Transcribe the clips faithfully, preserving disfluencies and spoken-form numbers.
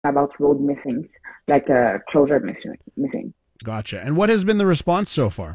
about road missings, like uh, closure missing. missing. Gotcha. And what has been the response so far?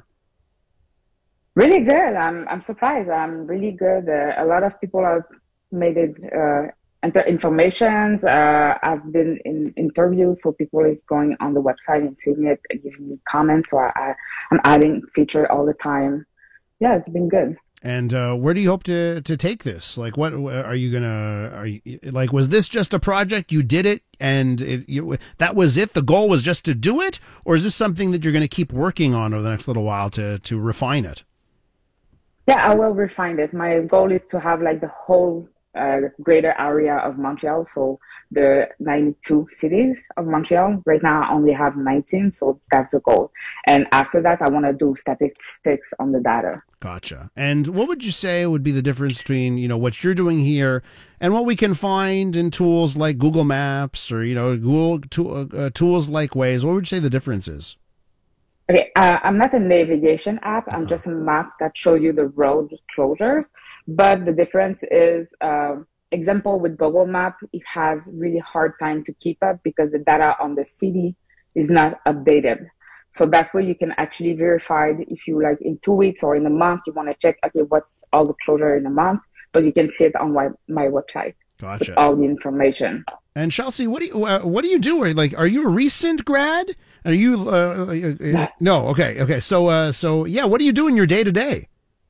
Really good. I'm I'm surprised. I'm really good. Uh, a lot of people have made it uh, enter informations. Uh, I've been in interviews, so people is going on the website and seeing it and giving me comments. So I, I I'm adding feature all the time. Yeah, it's been good. And uh, where do you hope to, to take this? Like, what are you gonna? Are you like? Was this just a project? You did it, and it, you, that was it. The goal was just to do it, or is this something that you're going to keep working on over the next little while to to refine it? Yeah, I will refine it. My goal is to have like the whole uh, greater area of Montreal. So the ninety-two cities of Montreal. Right now, I only have nineteen, so that's the goal. And after that, I want to do statistics on the data. Gotcha. And what would you say would be the difference between, you know, what you're doing here and what we can find in tools like Google Maps or, you know, Google to, uh, tools like Waze? What would you say the difference is? Okay, uh, I'm not a navigation app. I'm uh-huh. just a map that shows you the road closures. But the difference is, uh, example with Google Map, it has really hard time to keep up because the data on the city is not updated. So that's where you can actually verify if you like in two weeks or in a month, you want to check, okay, what's all the closure in a month, but you can see it on my, my website. Gotcha. With all the information. And Chelsea, what do you, uh, what do you do? Are, like, are you a recent grad? Are you, uh, uh, uh, no, okay. Okay. So, uh, so yeah, what do you do in your day to day?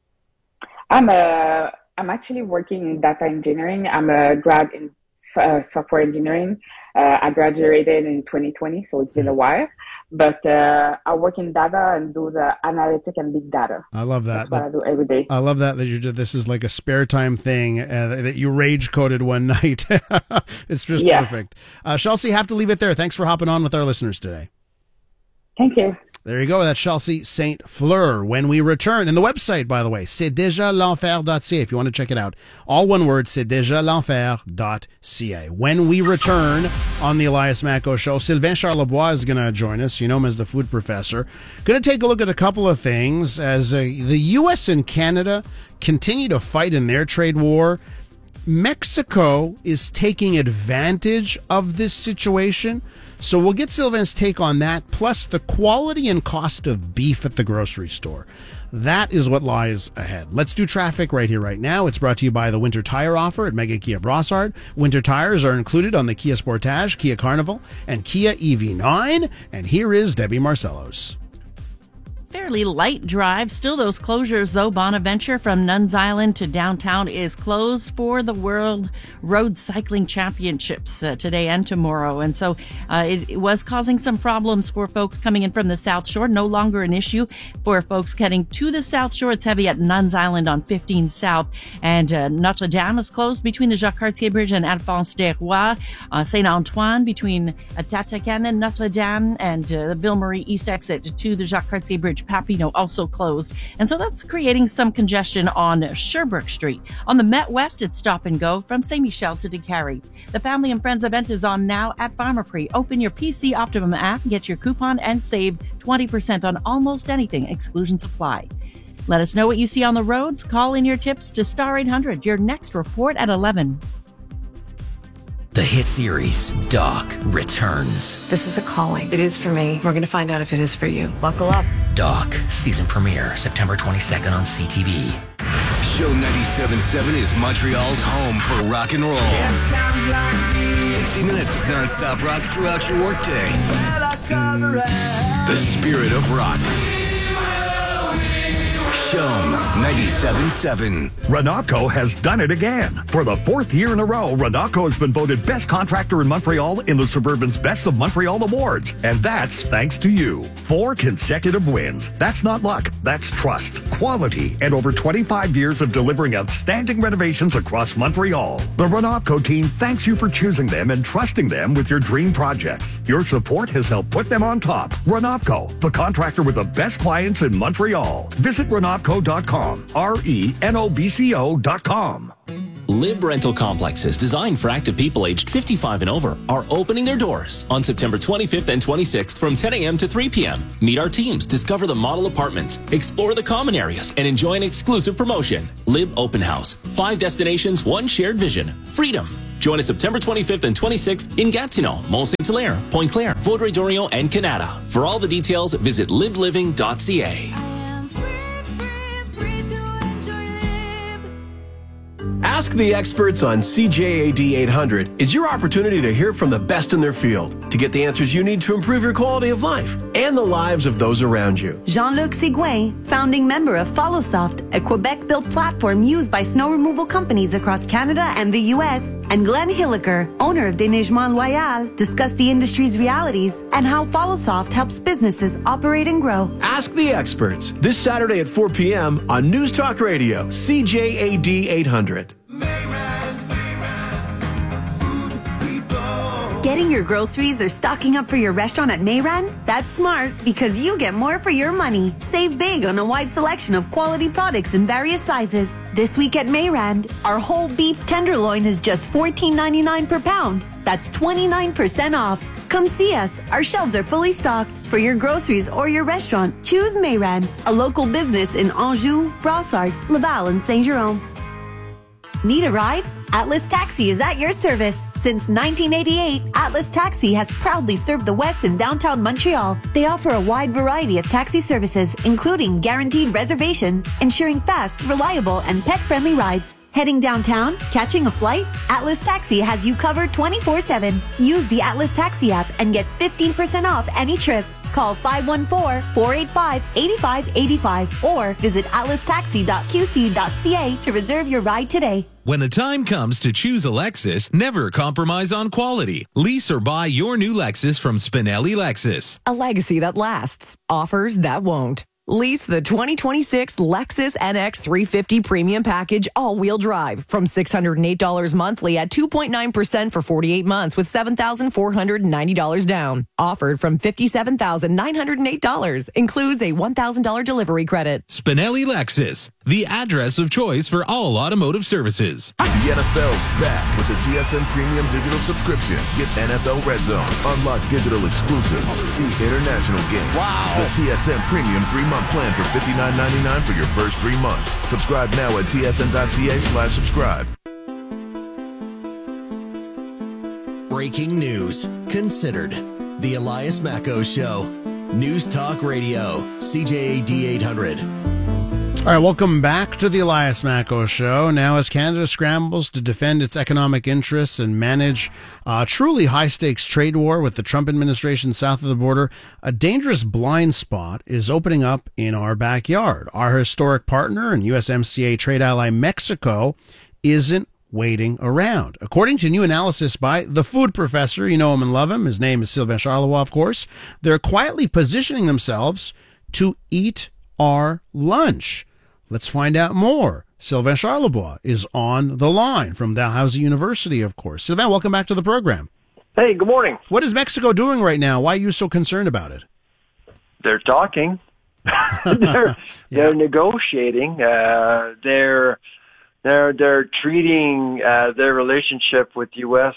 I'm a, I'm actually working in data engineering. I'm a grad in uh, software engineering. Uh, I graduated in twenty twenty, so it's been a while. But uh, I work in data and do the analytic and big data. I love that. That's what I do every day. I love that that you this is like a spare time thing uh, that you rage coded one night. It's just yeah. perfect. Uh, Chelsea, have to leave it there. Thanks for hopping on with our listeners today. Thank you. There you go. That's Chelsea Saint Fleur. When we return, and the website, by the way, c'est déjà l'enfer dot c a if you want to check it out. All one word, c'est déjà l'enfer dot c a. When we return on the Elias Macko Show, Sylvain Charlebois is going to join us. You know him as the food professor. Going to take a look at a couple of things as uh, the U S and Canada continue to fight in their trade war. Mexico is taking advantage of this situation. So we'll get Sylvain's take on that, plus the quality and cost of beef at the grocery store. That is what lies ahead. Let's do traffic right here, right now. It's brought to you by the Winter Tire Offer at Mega Kia Brossard. Winter tires are included on the Kia Sportage, Kia Carnival, and Kia E V nine. And here is Debbie Marcellos. Fairly light drive. Still those closures, though. Bonaventure from Nuns Island to downtown is closed for the World Road Cycling Championships uh, today and tomorrow. And so uh, it, it was causing some problems for folks coming in from the South Shore. No longer an issue for folks heading to the South Shore. It's heavy at Nuns Island on fifteen South. And uh, Notre Dame is closed between the Jacques Cartier Bridge and Alphonse Desrois. Uh, Saint Antoine between uh, Tatacan and Notre Dame, and uh, the Ville-Marie East exit to the Jacques Cartier Bridge. Papineau also closed. And so that's creating some congestion on Sherbrooke Street. On the Met West, it's stop and go from Saint Michel to DeCarry. The Family and Friends event is on now at Pharmaprix. Open your P C Optimum app, get your coupon, and save twenty percent on almost anything. Exclusions apply. Let us know what you see on the roads. Call in your tips to Star eight hundred. Your next report at eleven. The hit series, Doc, returns. This is a calling. It is for me. We're going to find out if it is for you. Buckle up. Doc, season premiere, September twenty-second on C T V. Show ninety-seven point seven is Montreal's home for rock and roll. sixty minutes of non-stop rock throughout your workday. The spirit of rock. Show ninety-seven point seven. Renatco has done it again. For the fourth year in a row, Renatco has been voted best contractor in Montreal in the Suburban's Best of Montreal Awards. And that's thanks to you. Four consecutive wins. That's not luck. That's trust, quality, and over twenty-five years of delivering outstanding renovations across Montreal. The Renatco team thanks you for choosing them and trusting them with your dream projects. Your support has helped put them on top. Renatco, the contractor with the best clients in Montreal. Visit Renatco dot com. R E N O V C O dot com. Lib Rental Complexes, designed for active people aged fifty-five and over, are opening their doors on September twenty-fifth and twenty-sixth from ten a.m. to three p.m. Meet our teams, discover the model apartments, explore the common areas, and enjoy an exclusive promotion. Lib Open House. Five destinations, one shared vision. Freedom. Join us September twenty-fifth and twenty-sixth in Gatineau, Mont-Saint-Hilaire, Pointe-Claire, Vaudreuil-Dorion, and Canada. For all the details, visit live living dot c a. Ask the Experts on C J A D eight hundred is your opportunity to hear from the best in their field, to get the answers you need to improve your quality of life and the lives of those around you. Jean-Luc Sigouin, founding member of FollowSoft, a Quebec-built platform used by snow removal companies across Canada and the U S, and Glenn Hilliker, owner of Déneigement Loyal, discuss the industry's realities and how FollowSoft helps businesses operate and grow. Ask the Experts, this Saturday at four p.m. on News Talk Radio, C J A D eight hundred. Getting your groceries or stocking up for your restaurant at Mayran? That's smart because you get more for your money. Save big on a wide selection of quality products in various sizes. This week at Mayran, our whole beef tenderloin is just fourteen ninety-nine per pound. That's twenty-nine percent off. Come see us. Our shelves are fully stocked. For your groceries or your restaurant, choose Mayran, a local business in Anjou, Brossard, Laval, and Saint-Jérôme. Need a ride? Atlas Taxi is at your service. Since nineteen eighty-eight, Atlas Taxi has proudly served the West and downtown Montreal. They offer a wide variety of taxi services, including guaranteed reservations, ensuring fast, reliable, and pet-friendly rides. Heading downtown? Catching a flight? Atlas Taxi has you covered twenty-four seven. Use the Atlas Taxi app and get fifteen percent off any trip. Call five one four, four eight five, eight five eight five or visit atlas taxi dot q c dot c a to reserve your ride today. When the time comes to choose a Lexus, never compromise on quality. Lease or buy your new Lexus from Spinelli Lexus. A legacy that lasts. Offers that won't. Lease the twenty twenty-six Lexus N X three fifty Premium Package all-wheel drive from six hundred eight dollars monthly at two point nine percent for forty-eight months with seven thousand four hundred ninety dollars down. Offered from fifty-seven thousand nine hundred eight dollars. Includes a one thousand dollars delivery credit. Spinelli Lexus, the address of choice for all automotive services. The N F L's back with the T S N Premium Digital Subscription. Get N F L Red Zone, unlock digital exclusives, see international games. Wow. The T S N Premium three-month plan for fifty-nine ninety-nine for your first three months. Subscribe now at T S N dot C A slash subscribe. Breaking news. Considered. The Elias Macko Show. News Talk Radio. C J A D eight hundred. All right, welcome back to the Elias Macko Show. Now, as Canada scrambles to defend its economic interests and manage a truly high-stakes trade war with the Trump administration south of the border, a dangerous blind spot is opening up in our backyard. Our historic partner and U S M C A trade ally Mexico isn't waiting around. According to new analysis by the food professor, you know him and love him, his name is Sylvain Charlevoix, of course, they're quietly positioning themselves to eat our lunch. Let's find out more. Sylvain Charlebois is on the line from Dalhousie University, of course. Sylvain, welcome back to the program. Hey, good morning. What is Mexico doing right now? Why are you so concerned about it? They're talking. they're yeah. they're negotiating. Uh, they're they're they're treating uh, their relationship with the U S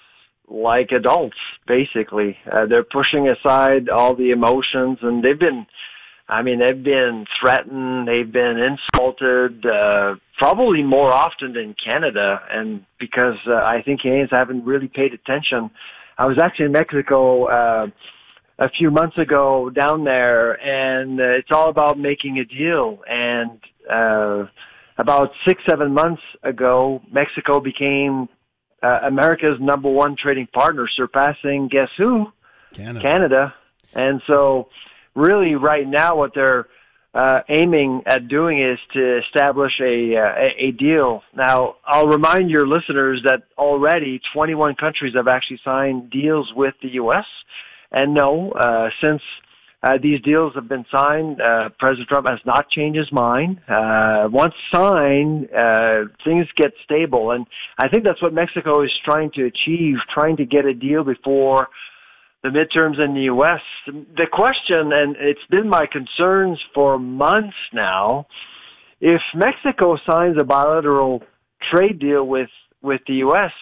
like adults, basically. Uh, they're pushing aside all the emotions, and they've been. I mean, they've been threatened, they've been insulted, uh, probably more often than Canada, and because uh, I think Canadians haven't really paid attention. I was actually in Mexico uh, a few months ago down there, and uh, it's all about making a deal. And uh, about six, seven months ago, Mexico became uh, America's number one trading partner, surpassing, guess who? Canada. Canada. And so really, right now, what they're uh, aiming at doing is to establish a, uh, a deal. Now, I'll remind your listeners that already twenty-one countries have actually signed deals with the U S. And no, uh, since uh, these deals have been signed, uh, President Trump has not changed his mind. Uh, once signed, uh, things get stable. And I think that's what Mexico is trying to achieve, trying to get a deal before the midterms in the U S. The question, and it's been my concerns for months now, if Mexico signs a bilateral trade deal with, with the U S,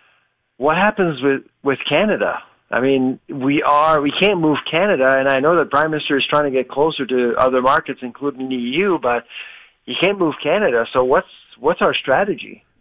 what happens with, with Canada? I mean, we are, we can't move Canada, and I know the Prime Minister is trying to get closer to other markets, including the E U, but you can't move Canada, so what's, what's our strategy?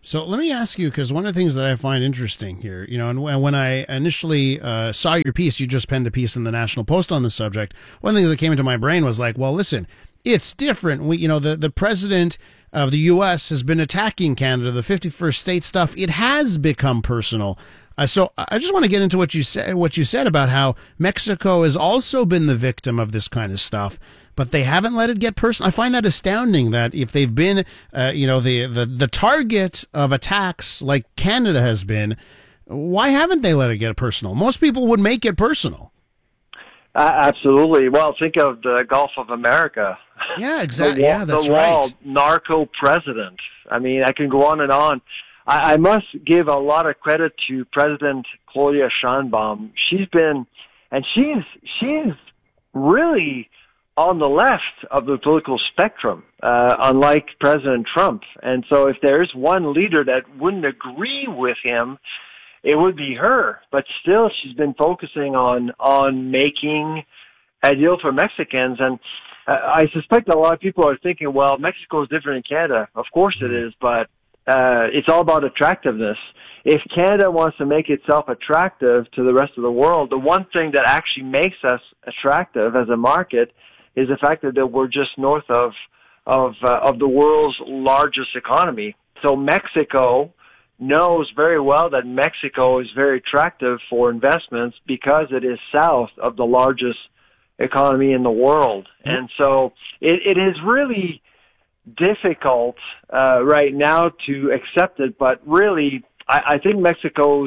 So let me ask you, because one of the things that I find interesting here, you know, and when I initially uh, saw your piece, you just penned a piece in the National Post on the subject. One of the things that came into my brain was like, well, listen, it's different. We, you know, the, the president of the U S has been attacking Canada, the fifty-first state stuff. It has become personal. Uh, so I just want to get into what you said, what you said about how Mexico has also been the victim of this kind of stuff, but they haven't let it get personal. I find that astounding that if they've been, uh, you know, the, the, the target of attacks like Canada has been, why haven't they let it get personal? Most people would make it personal. Uh, absolutely. Well, think of the Gulf of America. Yeah, exactly. the, yeah, that's the wall, right. Narco president. I mean, I can go on and on. I, I must give a lot of credit to President Claudia Sheinbaum. She's been, and she's she's really on the left of the political spectrum, uh, unlike President Trump. And so if there's one leader that wouldn't agree with him, it would be her. But still, she's been focusing on, on making a deal for Mexicans. And uh, I suspect a lot of people are thinking, well, Mexico is different in Canada. Of course it is, but uh, it's all about attractiveness. If Canada wants to make itself attractive to the rest of the world, the one thing that actually makes us attractive as a market is the fact that we're just north of of uh, of the world's largest economy. So Mexico knows very well that Mexico is very attractive for investments because it is south of the largest economy in the world. And so it, it is really difficult uh, right now to accept it, but really I, I think Mexico's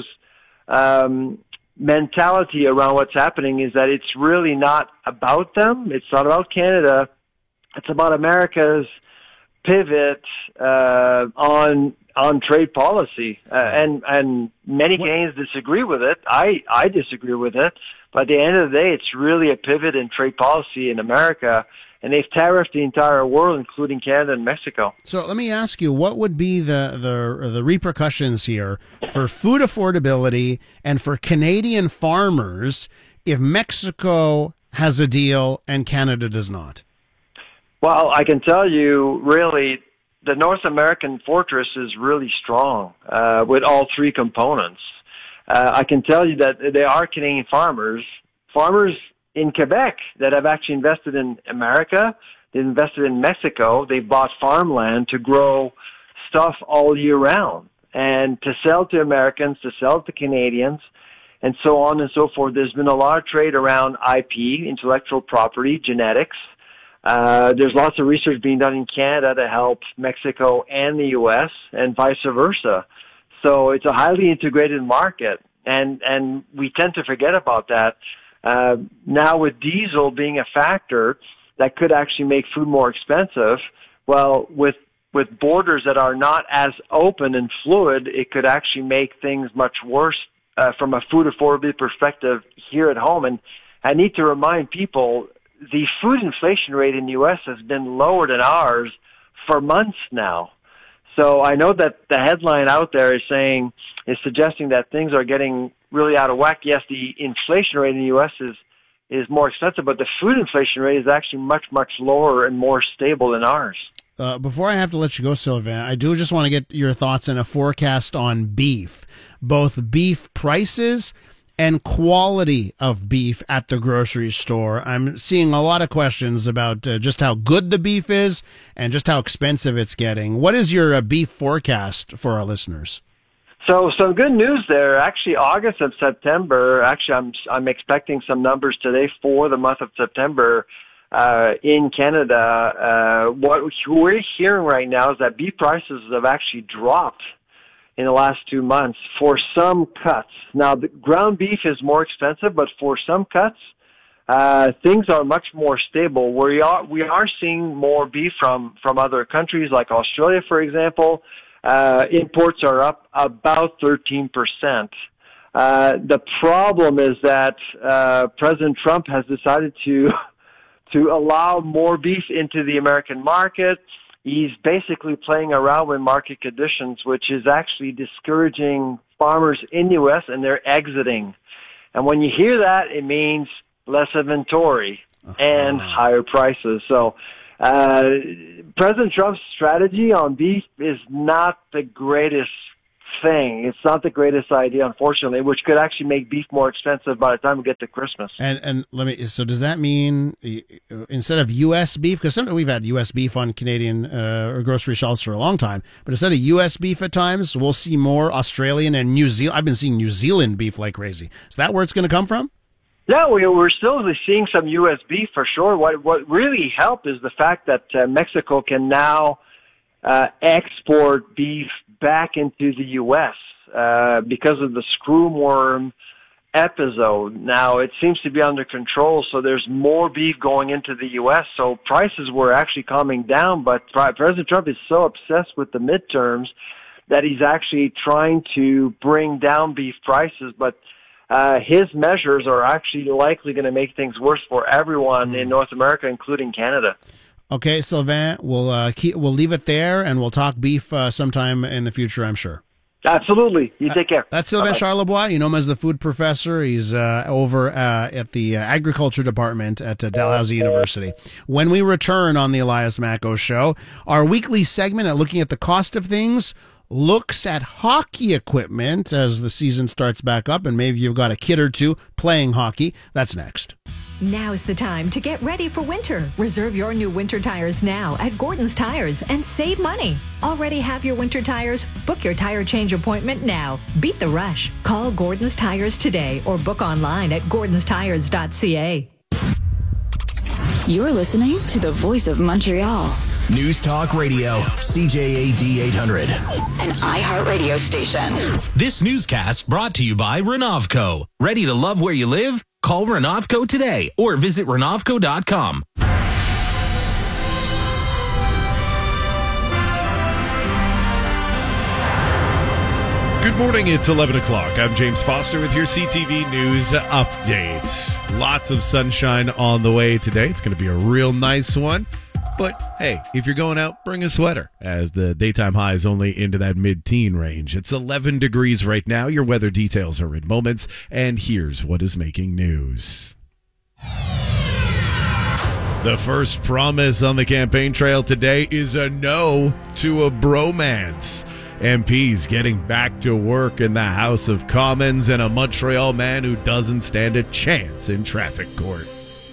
um, mentality around what's happening is that it's really not about them. It's not about Canada. It's about America's pivot uh, on on trade policy, uh, and and many Canadians disagree with it. I I disagree with it. But at the end of the day, it's really a pivot in trade policy in America, and they've tariffed the entire world, including Canada and Mexico. So let me ask you, what would be the, the, the repercussions here for food affordability and for Canadian farmers if Mexico has a deal and Canada does not? Well, I can tell you, really, the North American fortress is really strong uh, with all three components. Uh, I can tell you that there are Canadian farmers, farmers in Quebec that have actually invested in America. They've invested in Mexico. They've bought farmland to grow stuff all year round and to sell to Americans, to sell to Canadians, and so on and so forth. There's been a lot of trade around I P, intellectual property, genetics. Uh, there's lots of research being done in Canada to help Mexico and the U S and vice versa. So it's a highly integrated market, and, and we tend to forget about that. Uh, now with diesel being a factor that could actually make food more expensive, well, with with borders that are not as open and fluid, it could actually make things much worse uh, from a food affordability perspective here at home. And I need to remind people, the food inflation rate in the U S has been lower than ours for months now. So I know that the headline out there is saying, is suggesting that things are getting really out of whack. Yes, the inflation rate in the U S is, is more expensive, but the food inflation rate is actually much, much lower and more stable than ours. Uh, before I have to let you go, Sylvain, I do just want to get your thoughts and a forecast on beef, both beef prices and quality of beef at the grocery store. I'm seeing a lot of questions about uh, just how good the beef is and just how expensive it's getting. What is your uh, beef forecast for our listeners? So some good news there. Actually, August and September, actually I'm I'm expecting some numbers today for the month of September uh, in Canada. Uh, what we're hearing right now is that beef prices have actually dropped in the last two months for some cuts. Now, the ground beef is more expensive, but for some cuts, uh, things are much more stable. We are, we are seeing more beef from, from other countries like Australia, for example. Uh, imports are up about thirteen percent. Uh, the problem is that, uh, President Trump has decided to, to allow more beef into the American market. He's basically playing around with market conditions, which is actually discouraging farmers in the U S, and they're exiting. And when you hear that, it means less inventory uh-huh. and higher prices. So uh, President Trump's strategy on beef is not the greatest thing. It's not the greatest idea, unfortunately, which could actually make beef more expensive by the time we get to Christmas. And and let me. So does that mean instead of U S beef, because sometimes we've had U S beef on Canadian uh, or grocery shelves for a long time, but instead of U S beef at times, we'll see more Australian and New Zealand. I've been seeing New Zealand beef like crazy. Is that where it's going to come from? Yeah, we, we're still seeing some U S beef for sure. What what really helped is the fact that uh, Mexico can now uh, export beef back into the U S uh, because of the screwworm episode. Now, it seems to be under control, so there's more beef going into the U S, so prices were actually calming down, but President Trump is so obsessed with the midterms that he's actually trying to bring down beef prices, but uh, his measures are actually likely going to make things worse for everyone mm. in North America, including Canada. Okay, Sylvain, we'll uh, keep, we'll leave it there, and we'll talk beef uh, sometime in the future, I'm sure. Absolutely. You take care. Uh, that's Sylvain Bye-bye. Charlebois. You know him as the food professor. He's uh, over uh, at the uh, agriculture department at uh, Dalhousie University. When we return on the Elias Macko Show, our weekly segment at Looking at the Cost of Things looks at hockey equipment as the season starts back up, and maybe you've got a kid or two playing hockey. That's next. Now's the time to get ready for winter. Reserve your new winter tires now at Gordon's Tires and save money. Already have your winter tires? Book your tire change appointment now. Beat the rush. Call Gordon's Tires today or book online at gordons tires dot c a. You're listening to the Voice of Montreal. News Talk Radio, C J A D eight hundred. An iHeartRadio station. This newscast brought to you by Renovco. Ready to love where you live? Call Renovco today or visit renovco dot com. Good morning, it's eleven o'clock. I'm James Foster with your C T V News Update. Lots of sunshine on the way today. It's going to be a real nice one. But hey, if you're going out, bring a sweater, as the daytime high is only into that mid-teen range. It's eleven degrees right now. Your weather details are in moments, and here's what is making news. The first promise on the campaign trail today is a no to a bromance. M Ps getting back to work in the House of Commons, and a Montreal man who doesn't stand a chance in traffic court.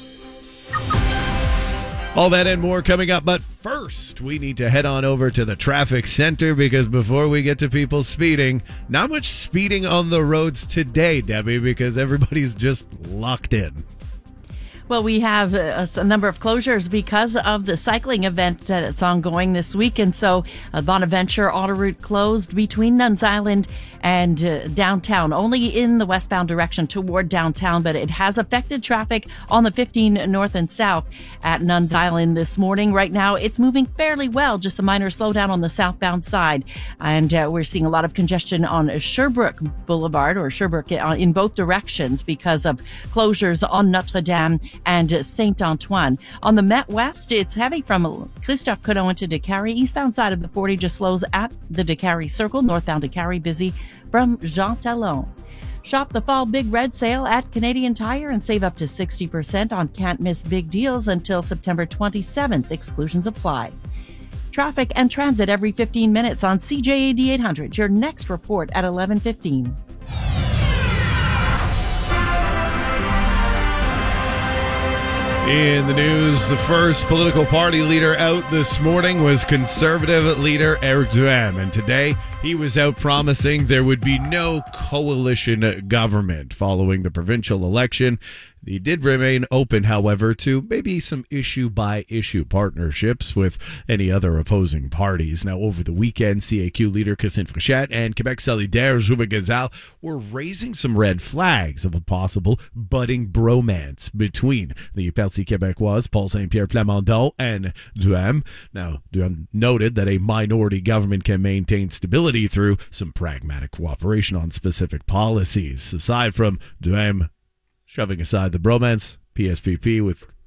All that and more coming up, but first we need to head on over to the traffic center, because before we get to people speeding, not much speeding on the roads today, Debbie, because everybody's just locked in. Well, we have a, a number of closures because of the cycling event that's ongoing this week. And so uh, Bonaventure auto route closed between Nuns Island and uh, downtown, only in the westbound direction toward downtown, but it has affected traffic on the fifteen north and south at Nuns Island this morning. Right now, it's moving fairly well, just a minor slowdown on the southbound side. And uh, we're seeing a lot of congestion on Sherbrooke Boulevard or Sherbrooke in both directions because of closures on Notre Dame and Saint Antoine. On the Met West, it's heavy from Christophe Colomb into Décarie. Eastbound side of the forty just slows at the Décarie Circle. Northbound Décarie busy from Jean Talon. Shop the fall Big Red Sale at Canadian Tire and save up to sixty percent on can't miss big deals until September twenty-seventh. Exclusions apply. Traffic and transit every fifteen minutes on C J A D eight hundred. Your next report at eleven fifteen. In the news, the first political party leader out this morning was Conservative leader Éric Duhaime, and today he was out promising there would be no coalition government following the provincial election. He did remain open, however, to maybe some issue-by-issue partnerships with any other opposing parties. Now, over the weekend, C A Q leader Christine Fréchette and Québec Solidaire Joubert Gazal were raising some red flags of a possible budding bromance between the Parti Québécois, Paul Saint-Pierre Plamondon, and Duhaime. Now, Duhaime noted that a minority government can maintain stability through some pragmatic cooperation on specific policies. Aside from Duhaime shoving aside the bromance, P S P P with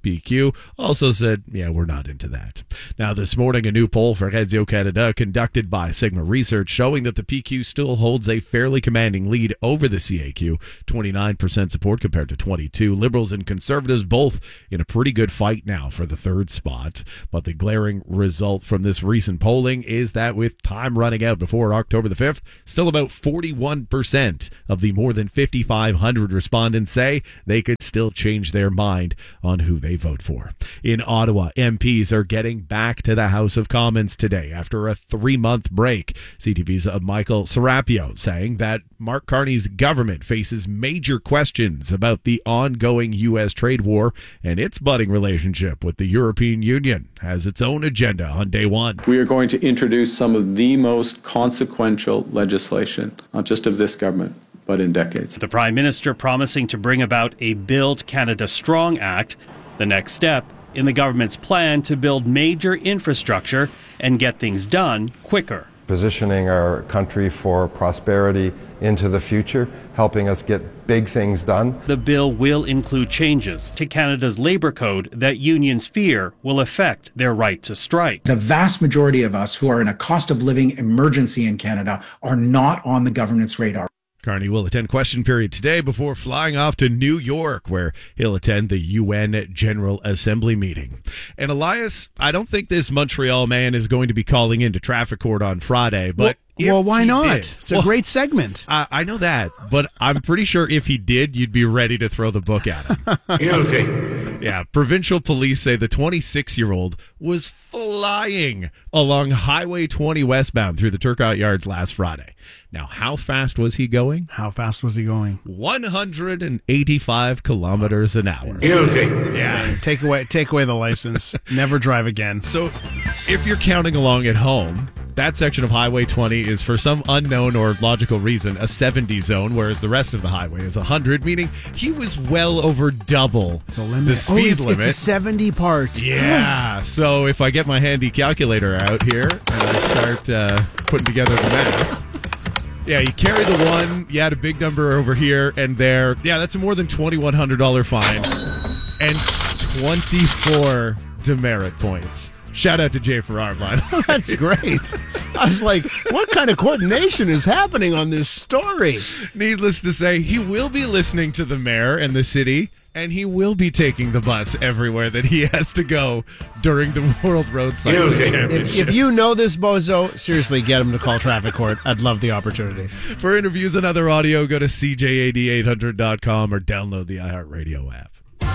P Q also said, yeah, we're not into that. Now, this morning, a new poll for Radio Canada conducted by Sigma Research showing that the P Q still holds a fairly commanding lead over the C A Q. twenty-nine percent support compared to twenty-two. Liberals and Conservatives both in a pretty good fight now for the third spot. But the glaring result from this recent polling is that with time running out before October the fifth, still about forty-one percent of the more than fifty-five hundred respondents say they could still change their mind on who they vote for. In Ottawa, M Ps are getting back to the House of Commons today after a three-month break. C T V's Michael Serapio saying that Mark Carney's government faces major questions about the ongoing U S trade war and its budding relationship with the European Union has its own agenda on day one. We are going to introduce some of the most consequential legislation, not just of this government, but in decades. The Prime Minister promising to bring about a Build Canada Strong Act, the next step in the government's plan to build major infrastructure and get things done quicker. Positioning our country for prosperity into the future, helping us get big things done. The bill will include changes to Canada's labour code that unions fear will affect their right to strike. The vast majority of us who are in a cost of living emergency in Canada are not on the government's radar. Carney will attend question period today before flying off to New York, where he'll attend the U N General Assembly meeting. And Elias, I don't think this Montreal man is going to be calling into traffic court on Friday, but well, well why not? Did, it's a well, great segment. I, I know that, but I'm pretty sure if he did, you'd be ready to throw the book at him. Guilty. Yeah, provincial police say the twenty-six-year-old was flying along Highway twenty westbound through the Turcotte Yards last Friday. Now, how fast was he going? How fast was he going? one hundred eighty-five kilometers an hour. Guilty. Yeah. Take away, take away the license. Never drive again. So, if you're counting along at home, that section of Highway twenty is, for some unknown or logical reason, a seventy zone, whereas the rest of the highway is one hundred, meaning he was well over double the, limit. the speed oh, it's, limit. It's a seventy part. Yeah. So if I get my handy calculator out here and I start uh, putting together the math. Yeah, you carry the one, you add a big number over here and there. Yeah, that's a more than twenty-one hundred dollars fine and twenty-four demerit points. Shout out to Jay Farrar, by the way. That's great. I was like, what kind of coordination is happening on this story? Needless to say, he will be listening to the mayor and the city, and he will be taking the bus everywhere that he has to go during the World Road Cycling Championships. If, if you know this bozo, seriously, get him to call traffic court. I'd love the opportunity. For interviews and other audio, go to C J A D eight hundred dot com or download the iHeartRadio app.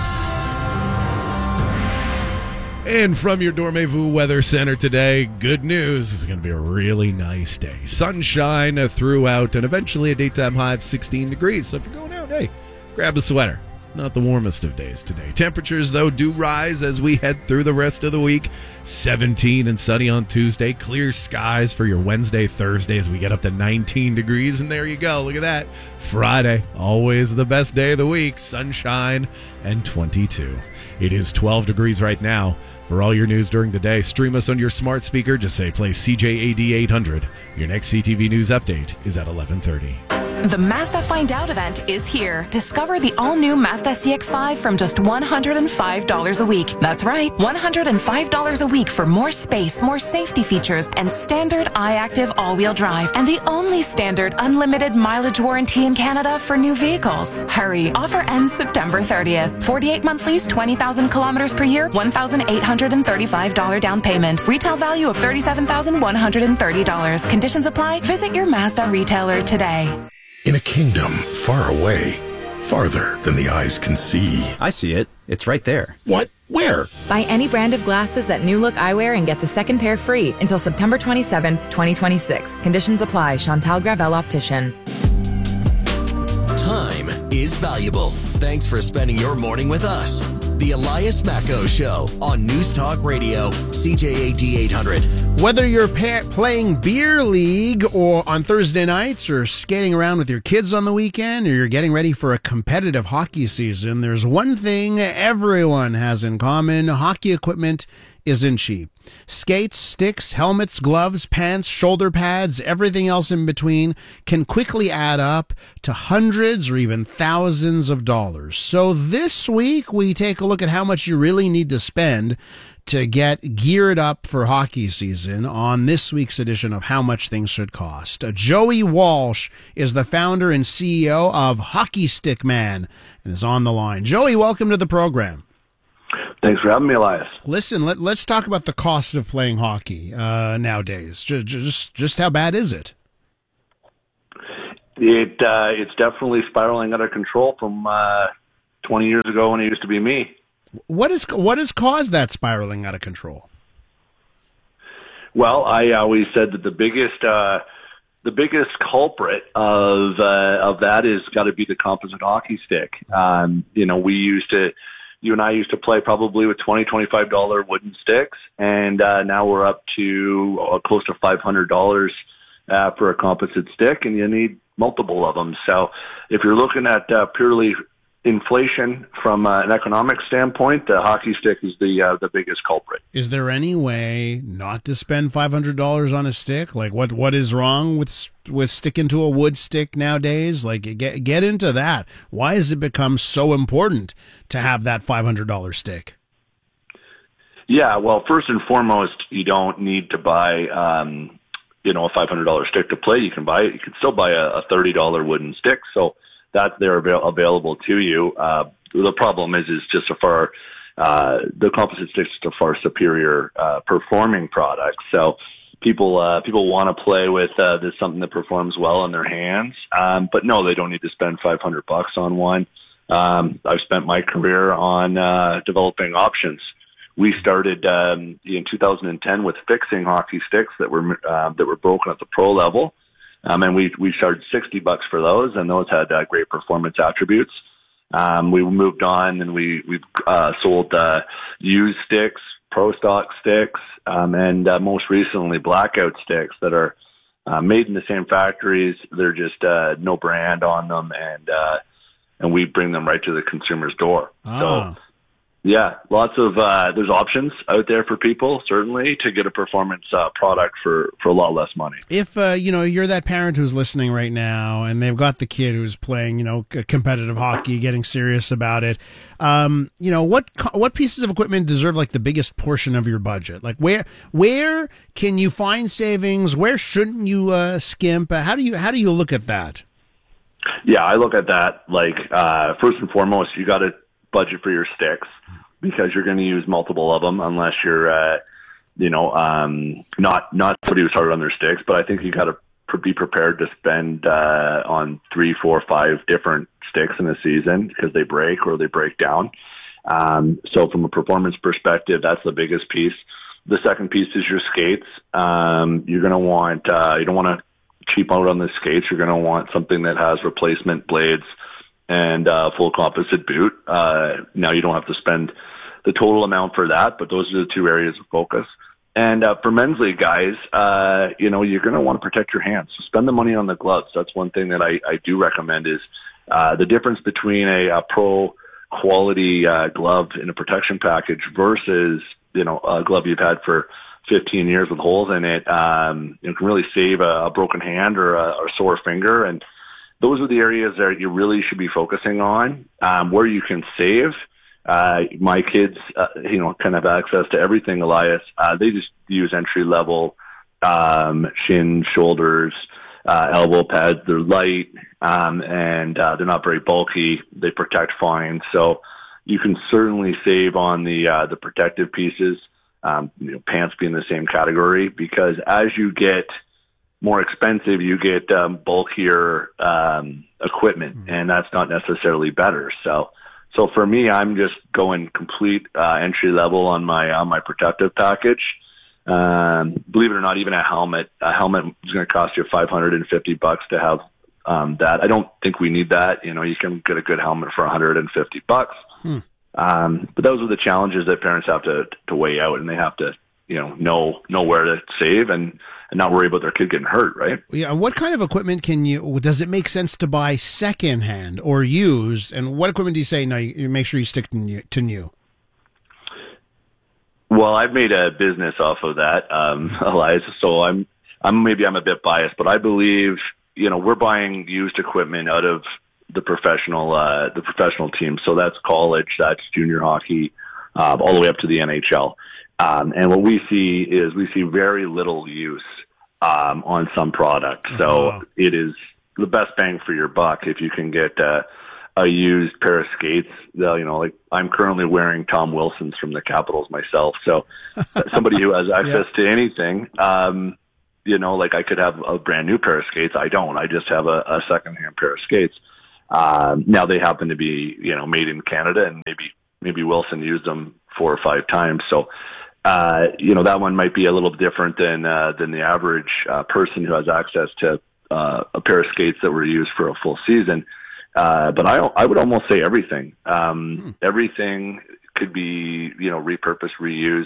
And from your Dormez-vous Weather Center today, good news. It's going to be a really nice day. Sunshine throughout and eventually a daytime high of sixteen degrees. So if you're going out, hey, grab a sweater. Not the warmest of days today. Temperatures, though, do rise as we head through the rest of the week. seventeen and sunny on Tuesday. Clear skies for your Wednesday, Thursday as we get up to nineteen degrees. And there you go. Look at that. Friday, always the best day of the week. Sunshine and twenty-two. It is twelve degrees right now. For all your news during the day, stream us on your smart speaker. Just say play C J A D eight hundred. Your next C T V News update is at eleven thirty. The Mazda Find Out event is here. Discover the all-new Mazda C X five from just one hundred five dollars a week. That's right, one hundred five dollars a week for more space, more safety features, and standard iActive all-wheel drive. And the only standard unlimited mileage warranty in Canada for new vehicles. Hurry, offer ends September thirtieth. forty-eight month lease, twenty thousand kilometers per year, one thousand eight hundred thirty-five dollars down payment. Retail value of thirty-seven thousand one hundred thirty dollars. Conditions apply. Visit your Mazda retailer today. In a kingdom far away, farther than the eyes can see. I see it. It's right there. What? Where? Buy any brand of glasses at New Look Eyewear and get the second pair free until September twenty-seventh, twenty twenty-six. Conditions apply. Chantal Gravel Optician. Time is valuable. Thanks for spending your morning with us. The Elias Macko Show on News Talk Radio, C J A D eight hundred. Whether you're pa- playing beer league or on Thursday nights or skating around with your kids on the weekend or you're getting ready for a competitive hockey season, there's one thing everyone has in common. Hockey equipment isn't cheap. Skates, sticks, helmets, gloves, pants, shoulder pads, everything else in between can quickly add up to hundreds or even thousands of dollars. So this week we take a look at how much you really need to spend to get geared up for hockey season on this week's edition of How Much Things Should Cost. Uh, Joey Walsh is the founder and C E O of Hockey Stick Man and is on the line. Joey, welcome to the program. Thanks for having me, Elias. Listen, let, let's talk about the cost of playing hockey uh, nowadays. Just, just, just how bad is it? It uh, it's definitely spiraling out of control from uh, twenty years ago when it used to be me. What is what has caused that spiraling out of control? Well, I always said that the biggest uh, the biggest culprit of uh, of that is got to be the composite hockey stick. Um, you know, we used to, you and I used to play probably with twenty, twenty-five dollar wooden sticks, and uh, now we're up to uh, close to five hundred dollars uh, for a composite stick, and you need multiple of them. So if you're looking at uh, purely inflation from uh, an economic standpoint, the hockey stick is the uh, the biggest culprit. Is there any way not to spend five hundred dollars on a stick? Like, what what is wrong with with sticking to a wood stick nowadays? Like, get get into that. Why has it become so important to have that five hundred dollars stick? Yeah, well, first and foremost, you don't need to buy um, you know a five hundred dollars stick to play. You can buy you can still buy a, a thirty dollars wooden stick. So that they're avail- available to you. Uh, the problem is, is just a far, uh, the composite sticks is a far superior, uh, performing product. So people, uh, people want to play with, uh, this something that performs well in their hands. Um, but no, they don't need to spend five hundred bucks on one. Um, I've spent my career on, uh, developing options. We started, um, in two thousand ten with fixing hockey sticks that were, uh, that were broken at the pro level. Um, and we, we charged sixty bucks for those, and those had uh, great performance attributes. Um, we moved on and we, we've, uh, sold, uh, used sticks, pro stock sticks, um, and, uh, most recently blackout sticks that are, uh, made in the same factories. They're just, uh, no brand on them, and, uh, and we bring them right to the consumer's door. Ah. So, yeah, lots of, uh, there's options out there for people, certainly, to get a performance uh, product for, for a lot less money. If, uh, you know, you're that parent who's listening right now and they've got the kid who's playing, you know, c- competitive hockey, getting serious about it, um, you know, what co- what pieces of equipment deserve, like, the biggest portion of your budget? Like, where where can you find savings? Where shouldn't you uh, skimp? Uh, how do you how do you look at that? Yeah, I look at that, like, uh, first and foremost, you got to budget for your sticks, because you're going to use multiple of them unless you're, uh, you know, um, not, not somebody who's hard on their sticks. But I think you got to pr- be prepared to spend, uh, on three, four, five different sticks in a season because they break or they break down. Um, so from a performance perspective, that's the biggest piece. The second piece is your skates. Um, you're going to want, uh, you don't want to cheap out on the skates. You're going to want something that has replacement blades and uh, full composite boot. Uh, now you don't have to spend the total amount for that, but those are the two areas of focus. And uh, for men's league guys, uh, you know, you're going to want to protect your hands. So spend the money on the gloves. That's one thing that I, I do recommend is uh, the difference between a, a pro quality uh, glove in a protection package versus, you know, a glove you've had for fifteen years with holes in it. Um, it can really save a, a broken hand or a, or a sore finger. And those are the areas that you really should be focusing on. Um, where you can save, uh, my kids, uh, you know, kind of have access to everything, Elias. Uh, they just use entry level, um, shin, shoulders, uh, elbow pads. They're light, um, and, uh, they're not very bulky. They protect fine. So you can certainly save on the, uh, the protective pieces, um, you know, pants being the same category, because as you get more expensive, you get um, bulkier um, equipment, mm-hmm. and that's not necessarily better. So, so for me, I'm just going complete uh, entry level on my on my protective package. Um, believe it or not, even a helmet, a helmet is going to cost you five hundred fifty bucks to have um, that. I don't think we need that. You know, you can get a good helmet for one hundred fifty bucks. Hmm. Um, but those are the challenges that parents have to to weigh out, and they have to, you know, know know where to save and, and not worry about their kid getting hurt, right? Yeah. What kind of equipment can you? Does it make sense to buy secondhand or used? And what equipment do you say? No, you, you make sure you stick to new. To new? Well, I've made a business off of that, um, Elias. So I'm I'm maybe I'm a bit biased, but I believe you know we're buying used equipment out of the professional uh, the professional team. So that's college, that's junior hockey, uh, all the way up to the N H L. Um, and what we see is we see very little use um, on some products. So uh-huh. It is the best bang for your buck if you can get uh, a used pair of skates. You know, like I'm currently wearing Tom Wilson's from the Capitals myself. So somebody who has access yeah. to anything, um, you know, like I could have a brand new pair of skates. I don't. I just have a, a secondhand pair of skates. Um, now they happen to be, you know, made in Canada, and maybe maybe Wilson used them four or five times. So. Uh, you know, that one might be a little different than, uh, than the average, uh, person who has access to, uh, a pair of skates that were used for a full season. Uh, but I, I would almost say everything, um, hmm. everything could be, you know, repurposed, reused.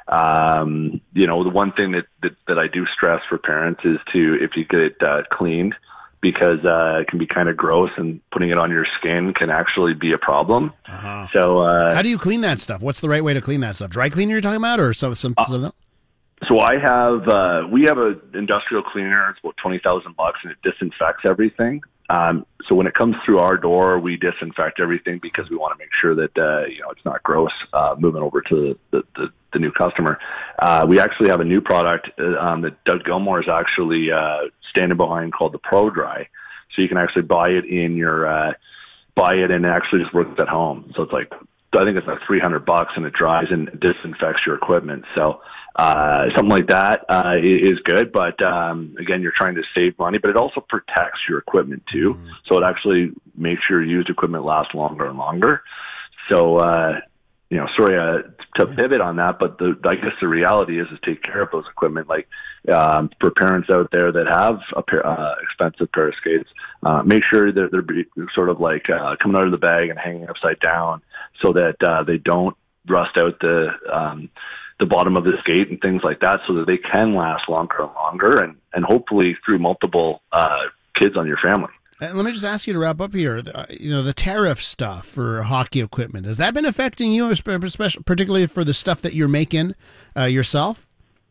Um, you know, the one thing that, that, that I do stress for parents is to, if you get it, uh, cleaned, because uh, it can be kind of gross, and putting it on your skin can actually be a problem. Uh-huh. So, uh, how do you clean that stuff? What's the right way to clean that stuff? Dry cleaner you're talking about, or some some? Uh, some so I have uh, we have an industrial cleaner. It's about twenty thousand bucks, and it disinfects everything. Um, so when it comes through our door, we disinfect everything because we want to make sure that uh, you know it's not gross uh, moving over to the, the, the new customer. Uh, we actually have a new product uh, um, that Doug Gilmore is actually uh, standing behind called the Pro Dry. So you can actually buy it in your uh, buy it and it actually just works at home. So it's like I think it's like three hundred bucks, and it dries and disinfects your equipment. So. Uh, something like that, uh, is good, but, um, again, you're trying to save money, but it also protects your equipment too. Mm-hmm. So it actually makes your used equipment last longer and longer. So, uh, you know, sorry, uh, to pivot on that, but the, I guess the reality is, is take care of those equipment. Like, um, for parents out there that have a pair, uh, expensive pair of skates, uh, make sure that they're be, sort of like, uh, coming out of the bag and hanging upside down so that, uh, they don't rust out the, um, the bottom of the skate and things like that, so that they can last longer and longer, and, and hopefully through multiple uh, kids on your family. And let me just ask you to wrap up here. Uh, you know, the tariff stuff for hockey equipment, has that been affecting you, especially, particularly for the stuff that you're making uh, yourself?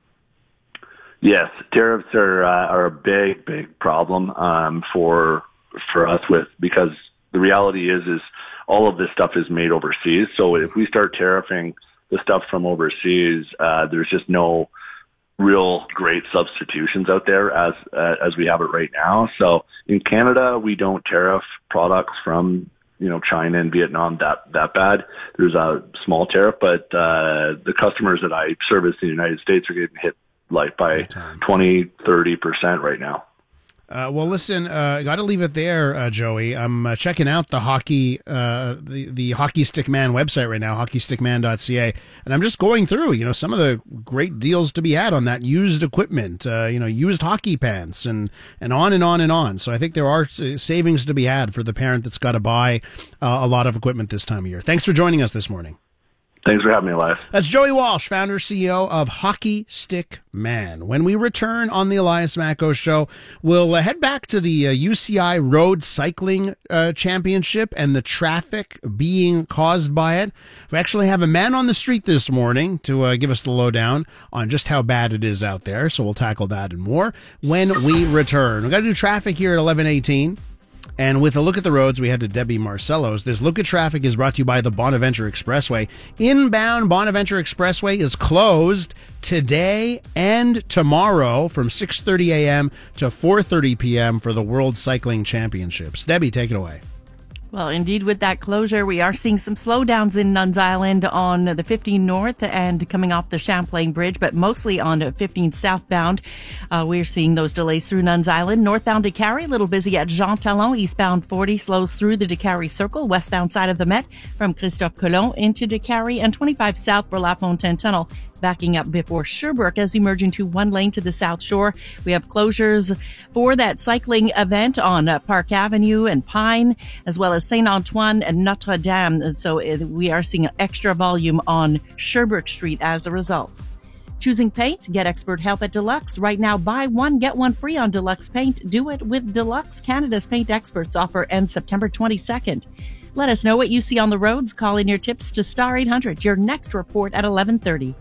Yes, tariffs are uh, are a big, big problem um, for for us with because the reality is is all of this stuff is made overseas. So if we start tariffing the stuff from overseas, uh, there's just no real great substitutions out there as uh, as we have it right now. So in Canada, we don't tariff products from you know China and Vietnam that that bad. There's a small tariff, but uh, the customers that I service in the United States are getting hit like by twenty, thirty percent right now. Uh, well, listen, uh, got to leave it there, uh, Joey. I'm uh, checking out the hockey, uh, the the Hockey Stick Man website right now, hockey stick man dot c a, and I'm just going through, you know, some of the great deals to be had on that used equipment, uh, you know, used hockey pants, and and on and on and on. So I think there are savings to be had for the parent that's got to buy uh, a lot of equipment this time of year. Thanks for joining us this morning. Thanks for having me, Elias. That's Joey Walsh, founder, C E O of Hockey Stick Man. When we return on the Elias Macko Show, we'll uh, head back to the uh, U C I Road Cycling uh, Championship and the traffic being caused by it. We actually have a man on the street this morning to uh, give us the lowdown on just how bad it is out there. So we'll tackle that and more when we return. We've got to do traffic here at eleven eighteen. And with a look at the roads, we head to Debbie Marcello's. This look at traffic is brought to you by the Bonaventure Expressway. Inbound Bonaventure Expressway is closed today and tomorrow from six thirty a.m. to four thirty p.m. for the World Cycling Championships. Debbie, take it away. Well, indeed, with that closure, we are seeing some slowdowns in Nuns Island on the fifteen North and coming off the Champlain Bridge, but mostly on fifteen southbound. Uh, we're seeing those delays through Nuns Island. Northbound Décarie, a little busy at Jean Talon. Eastbound forty slows through the Décarie Circle. Westbound side of the Met from Christophe Colomb into Décarie, and twenty-five south for La Fontaine Tunnel, backing up before Sherbrooke as you merge into one lane to the South Shore. We have closures for that cycling event on uh, Park Avenue and Pine, as well as Saint Antoine and Notre Dame. And so uh, we are seeing extra volume on Sherbrooke Street as a result. Choosing paint? Get expert help at Deluxe. Right now, buy one, get one free on Deluxe Paint. Do it with Deluxe. Canada's paint experts. Offer ends September twenty-second. Let us know what you see on the roads. Call in your tips to Star eight hundred. Your next report at eleven thirty.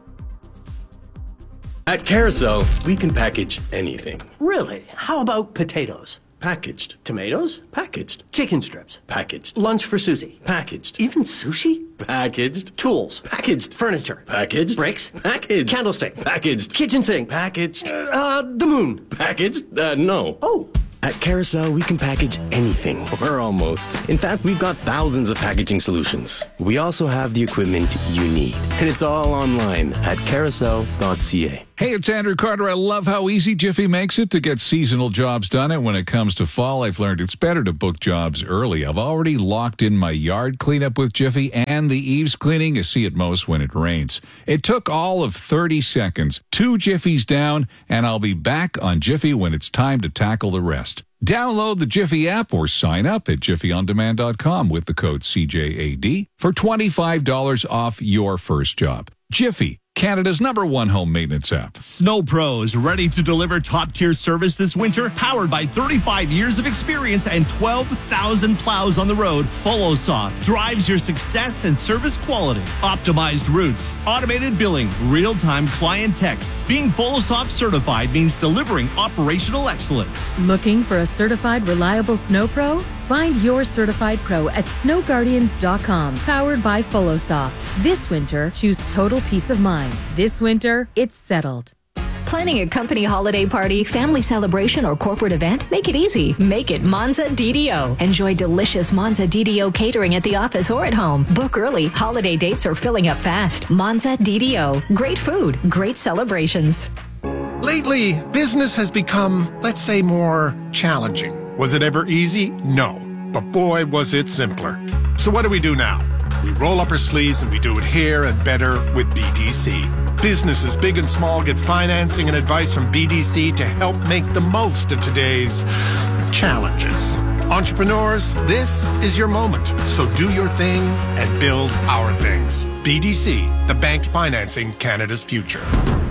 At Carousel, we can package anything. Really? How about potatoes? Packaged. Tomatoes? Packaged. Chicken strips? Packaged. Lunch for Susie? Packaged. Even sushi? Packaged. Tools? Packaged. Furniture? Packaged. Bricks? Packaged. Candlestick? Packaged. Kitchen sink? Packaged. Uh, uh, the moon? Packaged? Uh, no. Oh. At Carousel, we can package anything, or almost. In fact, we've got thousands of packaging solutions. We also have the equipment you need. And it's all online at carousel dot c a. Hey, it's Andrew Carter. I love how easy Jiffy makes it to get seasonal jobs done. And when it comes to fall, I've learned it's better to book jobs early. I've already locked in my yard cleanup with Jiffy and the eaves cleaning you see at most when it rains. It took all of thirty seconds, two Jiffies down, and I'll be back on Jiffy when it's time to tackle the rest. Download the Jiffy app or sign up at jiffy on demand dot com with the code C J A D for twenty-five dollars off your first job. Jiffy, Canada's number one home maintenance app. Snow Pros, ready to deliver top-tier service this winter? Powered by thirty-five years of experience and twelve thousand plows on the road, FoloSoft drives your success and service quality. Optimized routes, automated billing, real-time client texts. Being FoloSoft certified means delivering operational excellence. Looking for a certified, reliable Snow Pro? Find your certified pro at snow guardians dot com. Powered by FoloSoft. This winter, choose total peace of mind. This winter, it's settled. Planning a company holiday party, family celebration, or corporate event? Make it easy. Make it Monza D D O. Enjoy delicious Monza D D O catering at the office or at home. Book early. Holiday dates are filling up fast. Monza D D O. Great food, great celebrations. Lately, business has become, let's say, more challenging. Was it ever easy? No. But boy, was it simpler. So what do we do now? We roll up our sleeves and we do it here and better with B D C. Businesses big and small get financing and advice from B D C to help make the most of today's challenges. Entrepreneurs, this is your moment. So do your thing and build our things. B D C, the bank financing Canada's future.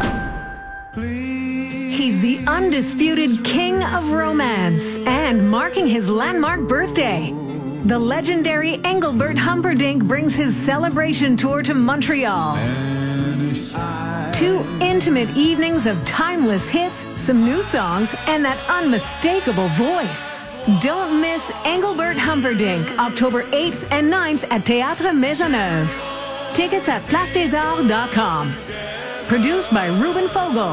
He's the undisputed king of romance and marking his landmark birthday. The legendary Engelbert Humperdinck brings his celebration tour to Montreal. Two intimate evenings of timeless hits, some new songs, and that unmistakable voice. Don't miss Engelbert Humperdinck, October eighth and ninth at Théâtre Maisonneuve. Tickets at place des arts dot com. Produced by Ruben Fogel.